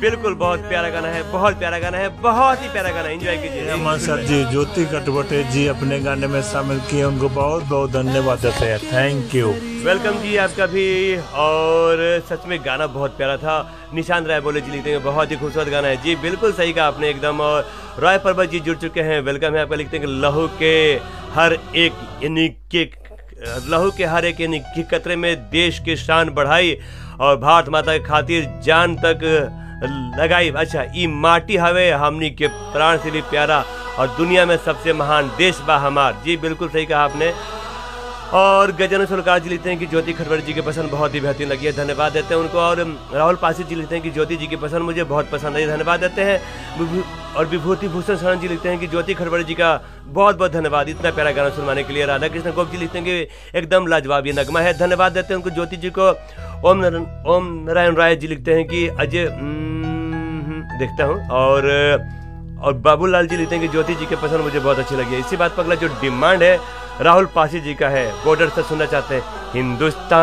बिल्कुल बहुत प्यारा गाना है, बहुत प्यारा गाना है, बहुत ही प्यारा गाना है, एंजॉय कीजिए। अमन सर जी, ज्योति कटवटे जी अपने गाने में शामिल किए, उनको बहुत बहुत धन्यवाद देते हैं। थैंक यू, वेलकम जी आपका भी। और सच में गाना बहुत प्यारा था। निशांत राय बोले जी लिखते हैं बहुत ही खूबसूरत गाना है। जी बिल्कुल सही कहा आपने एकदम। और रॉय पर्वत जी जुड़ चुके हैं, वेलकम है आपका। लिखते हैं कि लहू के हर एक यानी कि कतरे में देश की शान बढ़ाई और भारत माता के खातिर जान तक लगाई। अच्छा, ई माटी हवे हमनी के प्राण से भी प्यारा और दुनिया में सबसे महान देश बा हमार। जी बिल्कुल सही कहा आपने। और गजानन सोलकार जी लिखते हैं कि ज्योति खटवट जी की पसंद बहुत ही बेहतरीन लगी है, धन्यवाद देते हैं उनको। और राहुल पासी जी लिखते हैं कि ज्योति जी की पसंद मुझे बहुत पसंद आई, धन्यवाद देते हैं। और विभूति भूषण शरण जी लिखते हैं कि ज्योति खटवट जी का बहुत बहुत धन्यवाद इतना प्यारा गाना सुनवाने के लिए। राधा कृष्ण गोप जी लिखते हैं कि एकदम लाजवाब ये नगमा है, धन्यवाद देते हैं उनको ज्योति जी को। ओम नारायण राय जी लिखते हैं कि अजय देखता हूँ। और बाबूलाल जी लिखते हैं कि ज्योति जी की पसंद मुझे बहुत अच्छी लगी है। इसी बात पर अगला जो डिमांड है राहुल पासी जी का है, बॉर्डर से सुनना चाहते हैं हिंदुस्तान।